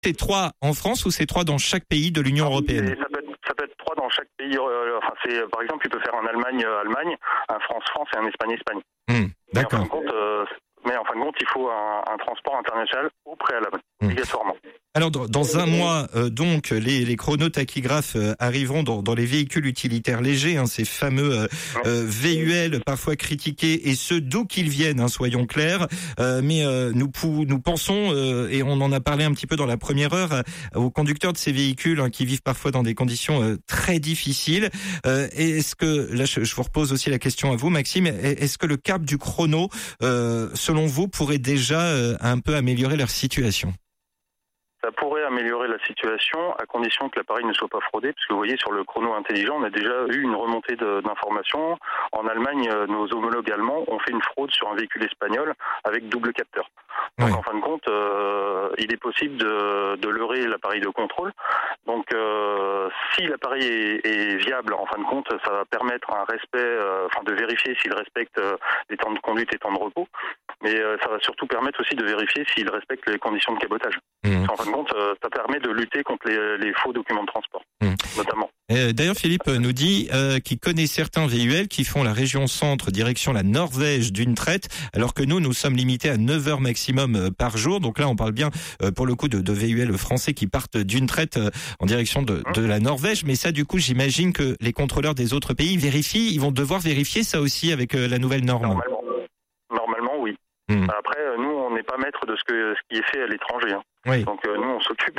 C'est 3 en France ou c'est 3 dans chaque pays de l'Union européenne? Ça peut être 3 dans chaque pays. Par exemple, tu peux faire un Allemagne, un France et un Espagne. D'accord. Mais en fin de compte, il faut un transport international au préalable, obligatoirement. Alors, dans un mois, donc, les chronotachygraphes arriveront dans les véhicules utilitaires légers, ces fameux VUL parfois critiqués, et ce d'où qu'ils viennent, soyons clairs. Mais nous pensons, et on en a parlé un petit peu dans la première heure, aux conducteurs de ces véhicules qui vivent parfois dans des conditions très difficiles. Est-ce que, là, je vous repose aussi la question à vous, Maxime, est-ce que le cap du chrono, selon vous, pourrait déjà un peu améliorer leur situation? Ça pourrait améliorer la situation à condition que l'appareil ne soit pas fraudé, parce que vous voyez, sur le chrono intelligent, on a déjà eu une remontée d'informations. En Allemagne, nos homologues allemands ont fait une fraude sur un véhicule espagnol avec double capteur. Donc en fin de compte, il est possible de leurrer l'appareil de contrôle. Donc si l'appareil est viable, en fin de compte, ça va permettre un respect, de vérifier s'il respecte les temps de conduite et temps de repos. Mais ça va surtout permettre aussi de vérifier s'il respecte les conditions de cabotage. En fin de compte, ça permet de lutter contre les faux documents de transport, notamment. D'ailleurs, Philippe nous dit qu'il connaît certains VUL qui font la région centre direction la Norvège d'une traite, alors que nous sommes limités à 9 heures maximum par jour. Donc là, on parle bien pour le coup de VUL français qui partent d'une traite en direction de la Norvège. Mais ça, du coup, j'imagine que les contrôleurs des autres pays ils vont devoir vérifier ça aussi avec la nouvelle norme. Normalement, oui. Après, nous, on n'est pas maître de ce qui est fait à l'étranger. Oui. Donc nous, on s'occupe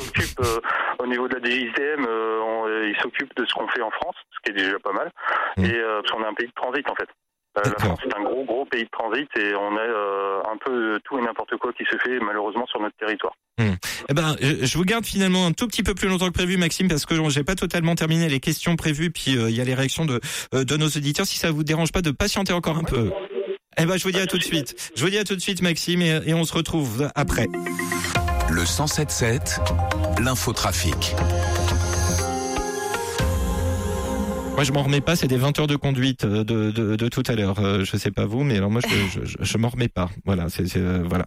au niveau de la DGITM, ils s'occupent de ce qu'on fait en France, ce qui est déjà pas mal. Et parce qu'on est un pays de transit en fait. La France est un gros pays de transit et on a un peu tout et n'importe quoi qui se fait malheureusement sur notre territoire. Je vous garde finalement un tout petit peu plus longtemps que prévu, Maxime, parce que j'ai pas totalement terminé les questions prévues, puis il y a les réactions de nos auditeurs. Si ça vous dérange pas de patienter encore un peu. Je vous dis à tout de suite. Je vous dis à tout de suite, Maxime, et on se retrouve après. Le 107.7, l'infotrafic. Moi, je m'en remets pas. C'est des 20 heures de conduite de tout à l'heure. Je sais pas vous, mais alors moi, je m'en remets pas. Voilà, voilà.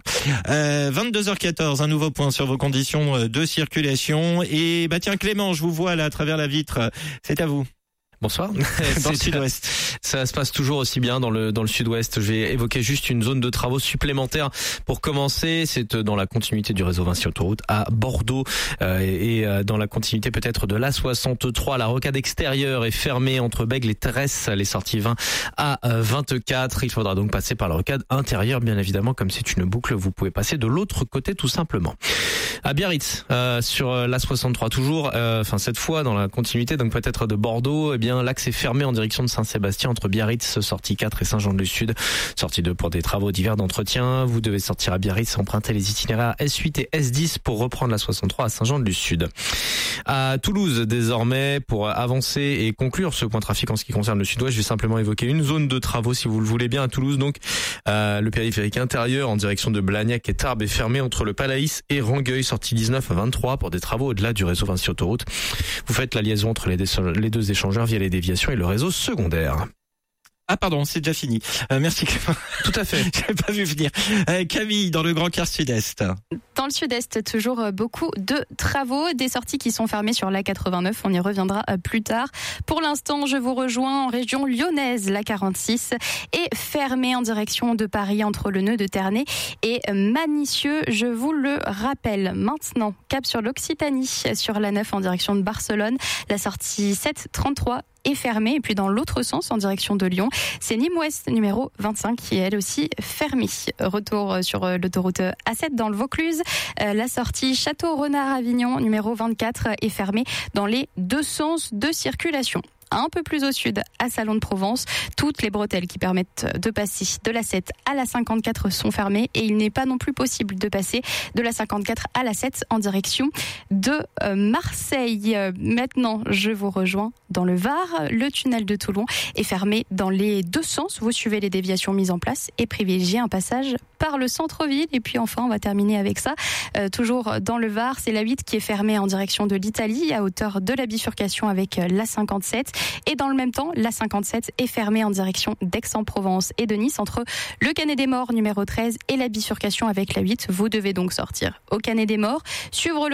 22h14, un nouveau point sur vos conditions de circulation. Et tiens, Clément, je vous vois là à travers la vitre. C'est à vous. Bonsoir. Dans le sud-ouest. Ça se passe toujours aussi bien dans le sud-ouest. Je vais évoquer juste une zone de travaux supplémentaire pour commencer. C'est dans la continuité du réseau Vinci Autoroute à Bordeaux et dans la continuité peut-être de l'A63. La rocade extérieure est fermée entre Bègles et Terresse, les sorties 20 à 24. Il faudra donc passer par la rocade intérieure, bien évidemment, comme c'est une boucle. Vous pouvez passer de l'autre côté tout simplement. À Biarritz, sur l'A63 toujours, cette fois dans la continuité donc peut-être de Bordeaux, l'axe est fermé en direction de Saint-Sébastien entre Biarritz, sortie 4 et Saint-Jean-de-Luz-Sud. Sortie 2 pour des travaux divers d'entretien. Vous devez sortir à Biarritz, emprunter les itinéraires S8 et S10 pour reprendre la 63 à Saint-Jean-de-Luz-Sud. À Toulouse, désormais, pour avancer et conclure ce point trafic en ce qui concerne le sud-ouest, je vais simplement évoquer une zone de travaux, si vous le voulez bien, à Toulouse. Donc, le périphérique intérieur en direction de Blagnac et Tarbes est fermé entre le Palaïs et Rangueil, sortie 19 à 23 pour des travaux au-delà du réseau Vinci Autoroute. Vous faites la liaison entre les deux échangeurs via les déviations et le réseau secondaire. Ah pardon, c'est déjà fini. Merci Clément. Tout à fait. J'avais pas vu venir. Camille, dans le Grand Quart Sud-Est. Dans le Sud-Est, toujours beaucoup de travaux, des sorties qui sont fermées sur l'A89. On y reviendra plus tard. Pour l'instant, je vous rejoins en région lyonnaise. L'A46 est fermée en direction de Paris entre le nœud de Ternay et Manicieux. Je vous le rappelle maintenant. Cap sur l'Occitanie, sur l'A9 en direction de Barcelone. La sortie 733 est fermée. Et puis dans l'autre sens, en direction de Lyon, c'est Nîmes-Ouest numéro 25 qui est elle aussi fermée. Retour sur l'autoroute A7 dans le Vaucluse. La sortie Château-Renard-Avignon numéro 24 est fermée dans les deux sens de circulation. Un peu plus au sud, à Salon de Provence, toutes les bretelles qui permettent de passer de la 7 à la 54 sont fermées et il n'est pas non plus possible de passer de la 54 à la 7 en direction de Marseille. Maintenant, je vous rejoins dans le Var. Le tunnel de Toulon est fermé dans les deux sens. Vous suivez les déviations mises en place et privilégiez un passage par le centre-ville. Et puis enfin, on va terminer avec ça. Toujours dans le Var, c'est la 8 qui est fermée en direction de l'Italie à hauteur de la bifurcation avec la 57. Et dans le même temps, la 57 est fermée en direction d'Aix-en-Provence et de Nice entre le Canet des Morts numéro 13 et la bifurcation avec la 8. Vous devez donc sortir au Canet des Morts, suivre le